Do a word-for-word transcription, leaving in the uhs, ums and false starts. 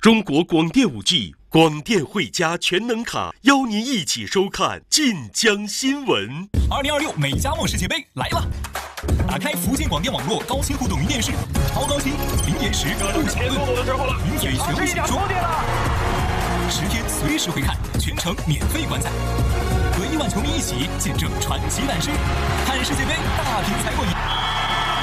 中国广电五 G 广电汇加全能卡，邀您一起收看晋江新闻。 二零二六美加墨世界杯来了！打开福建广电网络高清互动云电视，超高清、零延时、不抢论，名嘴全部解说，十天随时回看，全程免费观赛，和亿万球迷一起见证传奇诞生，看世界杯大品才过瘾。